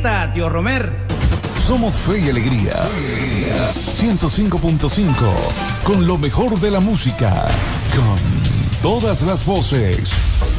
fiesta, tío Romer. Somos Fe y Alegría. 105.5. Con lo mejor de la música. Con todas las voces.